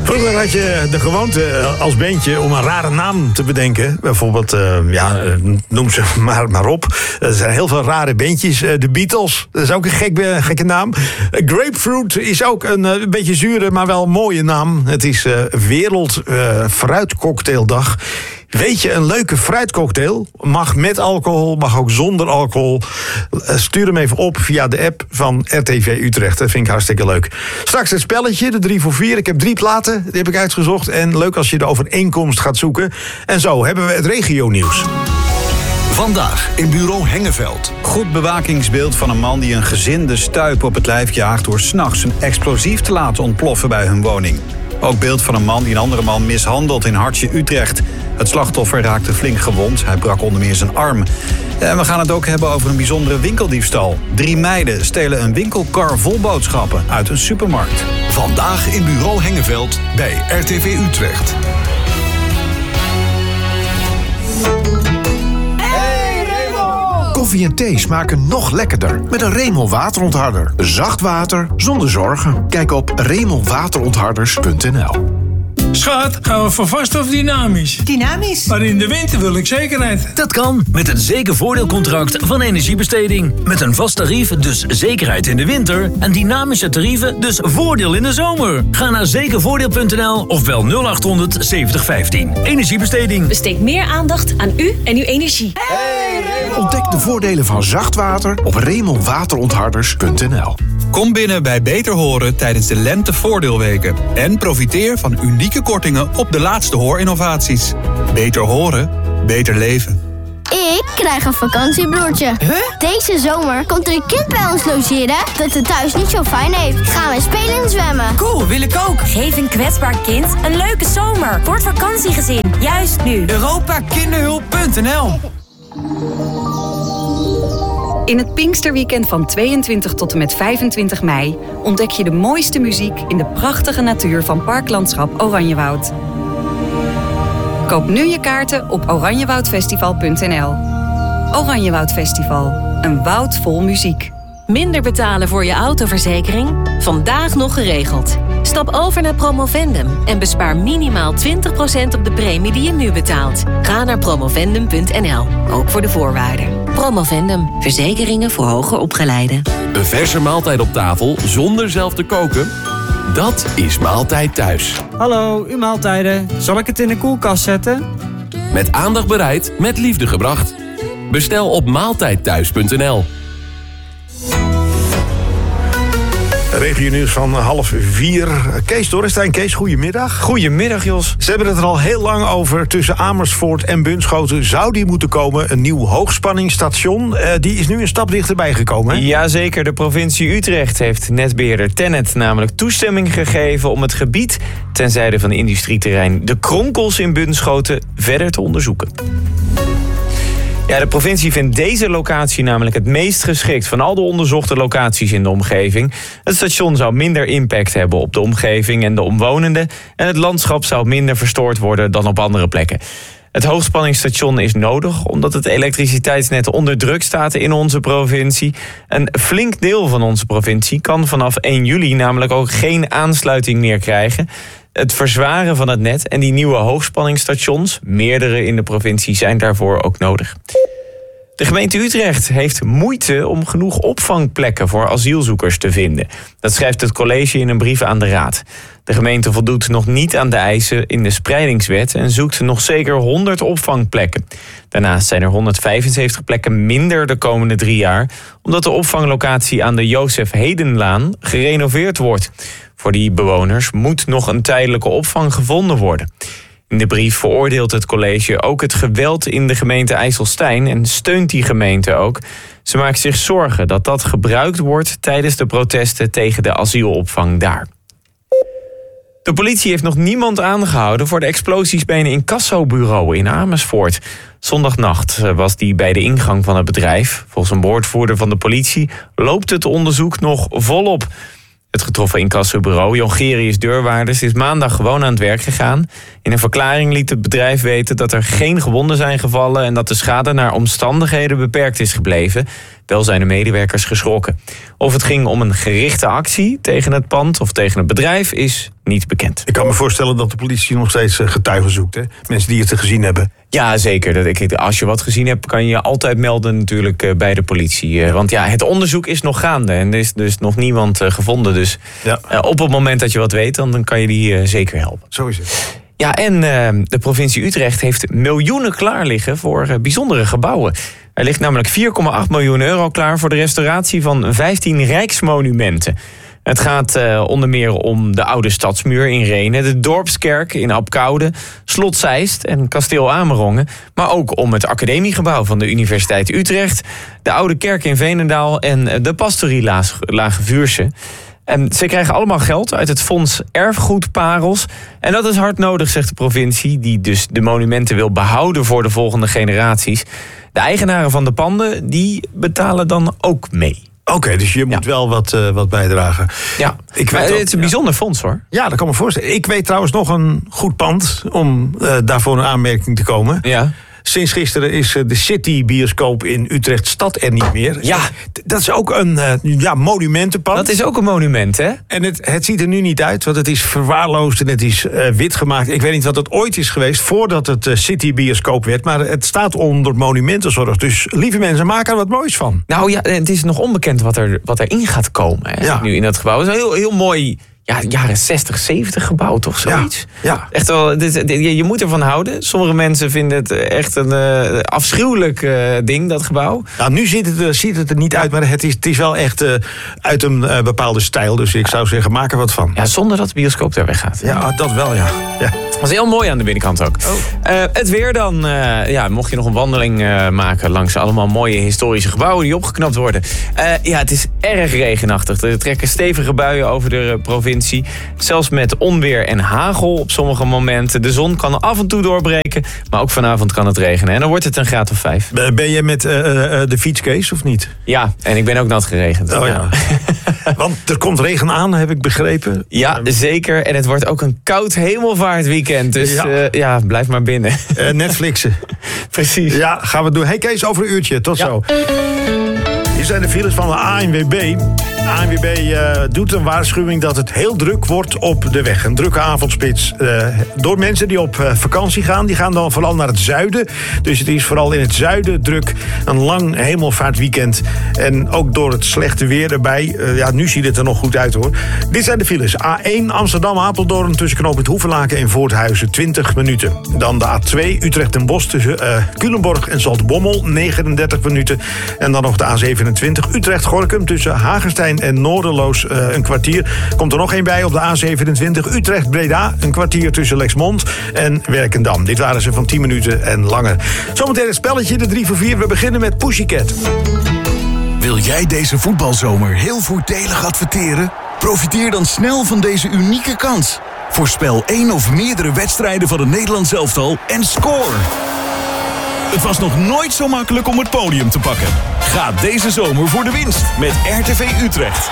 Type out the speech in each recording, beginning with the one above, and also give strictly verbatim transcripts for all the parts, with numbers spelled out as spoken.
Vroeger had je de gewoonte als bandje om een rare naam te bedenken. Bijvoorbeeld, uh, ja, noem ze maar, maar op. Er zijn heel veel rare bandjes. Uh, de Beatles, dat is ook een gek, uh, gekke naam. Uh, Grapefruit is ook een uh, beetje zure, maar wel mooie naam. Het is uh, Wereld uh, Fruitcocktaildag. Weet je, een leuke fruitcocktail mag met alcohol, mag ook zonder alcohol. Stuur hem even op via de app van R T V Utrecht. Dat vind ik hartstikke leuk. Straks het spelletje, de drie voor vier. Ik heb drie platen, die heb ik uitgezocht. En leuk als je de overeenkomst gaat zoeken. En zo hebben we het regionieuws. Vandaag in bureau Hengeveld. Goed bewakingsbeeld van een man die een gezin de stuip op het lijf jaagt door 's nachts een explosief te laten ontploffen bij hun woning. Ook beeld van een man die een andere man mishandelt in Hartje, Utrecht. Het slachtoffer raakte flink gewond. Hij brak onder meer zijn arm. En we gaan het ook hebben over een bijzondere winkeldiefstal. Drie meiden stelen een winkelkar vol boodschappen uit een supermarkt. Vandaag in bureau Hengeveld bij R T V Utrecht. Koffie en thee smaken nog lekkerder met een Remel waterontharder. Zacht water zonder zorgen. Kijk op remelwaterontharders punt n l. Schat, gaan we voor vast of dynamisch? Dynamisch. Maar in de winter wil ik zekerheid. Dat kan met een zeker voordeelcontract van Energiebesteding. Met een vast tarief, dus zekerheid in de winter. En dynamische tarieven, dus voordeel in de zomer. Ga naar zekervoordeel punt n l of bel nul achthonderd zeventig vijftien. Energiebesteding. Besteed meer aandacht aan u en uw energie. Hey, ontdek de voordelen van zacht water op remelwaterontharders punt n l. Kom binnen bij Beter Horen tijdens de lentevoordeelweken. En profiteer van unieke kortingen op de laatste hoorinnovaties. Beter horen, beter leven. Ik krijg een vakantiebroertje. Huh? Deze zomer komt er een kind bij ons logeren dat het thuis niet zo fijn heeft. Gaan we spelen en zwemmen. Cool, wil ik ook. Geef een kwetsbaar kind een leuke zomer voor het vakantiegezin. Juist nu. Europa Kinderhulp punt n l. In het Pinksterweekend van tweeëntwintig tot en met vijfentwintig mei ontdek je de mooiste muziek in de prachtige natuur van Parklandschap Oranjewoud. Koop nu je kaarten op oranjewoudfestival punt n l. Oranjewoud Festival, een woud vol muziek. Minder betalen voor je autoverzekering? Vandaag nog geregeld. Stap over naar Promovendum en bespaar minimaal twintig procent op de premie die je nu betaalt. Ga naar promovendum punt n l, ook voor de voorwaarden. Promovendum, verzekeringen voor hoger opgeleiden. Een verse maaltijd op tafel zonder zelf te koken? Dat is Maaltijd Thuis. Hallo, uw maaltijden. Zal ik het in de koelkast zetten? Met aandacht bereid, met liefde gebracht. Bestel op maaltijdthuis punt n l. Regionieuws van half vier. Kees Dorrestein. Kees, goedemiddag. Goedemiddag, Jos. Ze hebben het er al heel lang over. Tussen Amersfoort en Bunschoten zou die moeten komen. Een nieuw hoogspanningsstation. Uh, die is nu een stap dichterbij gekomen. Hè? Jazeker, de provincie Utrecht heeft netbeheerder Tennet namelijk toestemming gegeven om het gebied ten zuiden van industrieterrein De Kronkels in Bunschoten verder te onderzoeken. Ja, de provincie vindt deze locatie namelijk het meest geschikt van al de onderzochte locaties in de omgeving. Het station zou minder impact hebben op de omgeving en de omwonenden en het landschap zou minder verstoord worden dan op andere plekken. Het hoogspanningsstation is nodig omdat het elektriciteitsnet onder druk staat in onze provincie. Een flink deel van onze provincie kan vanaf één juli namelijk ook geen aansluiting meer krijgen. Het verzwaren van het net en die nieuwe hoogspanningsstations, meerdere in de provincie, zijn daarvoor ook nodig. De gemeente Utrecht heeft moeite om genoeg opvangplekken voor asielzoekers te vinden. Dat schrijft het college in een brief aan de raad. De gemeente voldoet nog niet aan de eisen in de spreidingswet en zoekt nog zeker honderd opvangplekken. Daarnaast zijn er honderdvijfenzeventig plekken minder de komende drie jaar, omdat de opvanglocatie aan de Jozef Hedenlaan gerenoveerd wordt. Voor die bewoners moet nog een tijdelijke opvang gevonden worden. In de brief veroordeelt het college ook het geweld in de gemeente IJsselstein en steunt die gemeente ook. Ze maakt zich zorgen dat dat gebruikt wordt tijdens de protesten tegen de asielopvang daar. De politie heeft nog niemand aangehouden voor de explosies bij een incassobureau in Amersfoort. Zondagnacht was die bij de ingang van het bedrijf. Volgens een woordvoerder van de politie loopt het onderzoek nog volop. Het getroffen incassobureau, Jongerius Deurwaarders, is maandag gewoon aan het werk gegaan. In een verklaring liet het bedrijf weten dat er geen gewonden zijn gevallen en dat de schade naar omstandigheden beperkt is gebleven. Wel zijn de medewerkers geschrokken. Of het ging om een gerichte actie tegen het pand of tegen het bedrijf is niet bekend. Ik kan me voorstellen dat de politie nog steeds getuigen zoekt. Hè? Mensen die het gezien hebben. Ja, zeker. Dat ik, als je wat gezien hebt, kan je je altijd melden natuurlijk bij de politie. Want ja, het onderzoek is nog gaande en er is dus nog niemand gevonden. Dus ja. uh, op het moment dat je wat weet, dan, dan kan je die uh, zeker helpen. Zo is het. Ja, en uh, de provincie Utrecht heeft miljoenen klaar liggen voor uh, bijzondere gebouwen. Er ligt namelijk vier komma acht miljoen euro klaar voor de restauratie van vijftien rijksmonumenten. Het gaat uh, onder meer om de oude stadsmuur in Rhenen, de Dorpskerk in Abcoude, Slot Zeist en Kasteel Amerongen. Maar ook om het academiegebouw van de Universiteit Utrecht, de oude kerk in Veenendaal en de pastorie Lage Vuursche. En ze krijgen allemaal geld uit het fonds Erfgoedparels. En dat is hard nodig, zegt de provincie, die dus de monumenten wil behouden voor de volgende generaties. De eigenaren van de panden, die betalen dan ook mee. Oké, okay, dus je moet ja. wel wat, uh, wat bijdragen. Ja, ik weet het is een bijzonder ja. fonds hoor. Ja, dat kan me voorstellen. Ik weet trouwens nog een goed pand om uh, daarvoor een aanmerking te komen. Ja. Sinds gisteren is de City-bioscoop in Utrecht stad er niet meer. Ja. Dat is ook een uh, ja, monumentenpand. Dat is ook een monument, hè? En het, het ziet er nu niet uit, want het is verwaarloosd en het is uh, wit gemaakt. Ik weet niet wat het ooit is geweest voordat het uh, City-bioscoop werd. Maar het staat onder monumentenzorg. Dus lieve mensen, maak er wat moois van. Nou ja, het is nog onbekend wat er, wat erin gaat komen hè, ja. nu in dat gebouw. Het is een heel, heel mooi... Ja, jaren zestig, zeventig gebouwd, toch? Zoiets. Ja, ja. Echt wel, dit, dit, je, je moet ervan houden. Sommige mensen vinden het echt een uh, afschuwelijk uh, ding, dat gebouw. Nou, nu ziet het, uh, ziet het er niet uit, maar het is, het is wel echt uh, uit een uh, bepaalde stijl. Dus ik zou zeggen, maak er wat van. Ja, zonder dat de bioscoop daar weggaat. Ja, dat wel, ja. ja. Dat is heel mooi aan de binnenkant ook. Oh. Uh, het weer dan. Uh, ja, mocht je nog een wandeling uh, maken langs allemaal mooie historische gebouwen die opgeknapt worden. Uh, ja, het is erg regenachtig. Er trekken stevige buien over de uh, provincie. Zelfs met onweer en hagel op sommige momenten. De zon kan af en toe doorbreken, maar ook vanavond kan het regenen. En dan wordt het een graad of vijf. Ben je met uh, uh, de fietscase of niet? Ja, en ik ben ook nat geregend. Oh, ja. Want er komt regen aan, heb ik begrepen. Ja, zeker. En het wordt ook een koud hemelvaartweekend. Dus ja, uh, ja blijf maar binnen. Uh, Netflixen. Precies. Ja, gaan we doen. Hey Kees, over een uurtje. Tot ja. zo. Hier zijn de files van de A N W B. De A N W B uh, doet een waarschuwing dat het heel druk wordt op de weg. Een drukke avondspits. Uh, door mensen die op uh, vakantie gaan. Die gaan dan vooral naar het zuiden. Dus het is vooral in het zuiden druk. Een lang hemelvaartweekend. En ook door het slechte weer erbij. Uh, ja, nu ziet het er nog goed uit hoor. Dit zijn de files. A één Amsterdam-Apeldoorn tussen knooppunt Hoevelaken en Voorthuizen twintig minuten. Dan de A twee Utrecht en Bosch tussen uh, Culemborg en Zaltbommel negenendertig minuten. En dan nog de A zevenentwintig Utrecht-Gorkum tussen Hagestein en Noorderloos uh, een kwartier. Komt er nog één bij op de A zevenentwintig Utrecht-Breda. Een kwartier tussen Lexmond en Werkendam. Dit waren ze van tien minuten en langer. Zometeen het spelletje, de drie voor vier. We beginnen met Pussycat. Wil jij deze voetbalzomer heel voordelig adverteren? Profiteer dan snel van deze unieke kans. Voorspel één of meerdere wedstrijden van het Nederlands elftal en score. Het was nog nooit zo makkelijk om het podium te pakken. Ga deze zomer voor de winst met R T V Utrecht.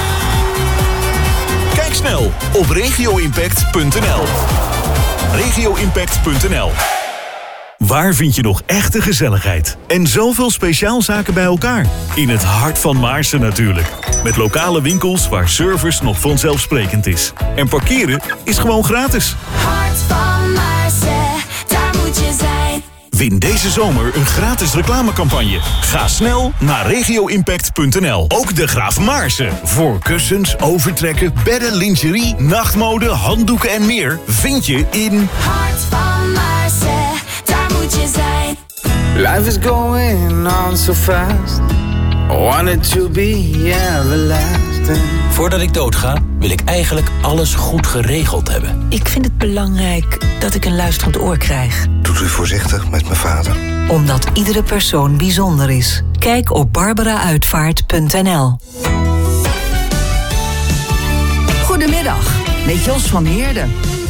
Kijk snel op regio impact punt n l. regio impact punt n l. Waar vind je nog echte gezelligheid? En zoveel speciaalzaken bij elkaar? In het hart van Maarsen natuurlijk. Met lokale winkels waar service nog vanzelfsprekend is. En parkeren is gewoon gratis. Hart van Maarsen, daar moet je zijn. Win deze zomer een gratis reclamecampagne. Ga snel naar regio impact punt n l. Ook de Graaf Maarsen. Voor kussens, overtrekken, bedden, lingerie, nachtmode, handdoeken en meer vind je in Hart van Maarsen, daar moet je zijn. Life is going on so fast. I want it to be everlasting. Voordat ik doodga, wil ik eigenlijk alles goed geregeld hebben. Ik vind het belangrijk dat ik een luisterend oor krijg. Doet u voorzichtig met mijn vader. Omdat iedere persoon bijzonder is. Kijk op barbara uitvaart punt n l. Goedemiddag, met Jos van Heerden.